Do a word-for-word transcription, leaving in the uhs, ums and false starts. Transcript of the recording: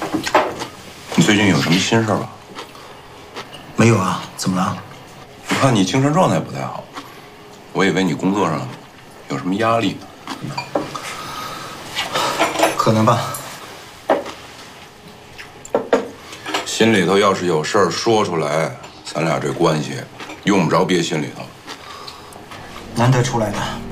你最近有什么心事吧？ 没有啊，怎么了？ 我看你精神状态不太好，我以为你工作上有什么压力呢。 可能吧。 心里头要是有事儿说出来，咱俩这关系用不着憋心里头。 难得出来的。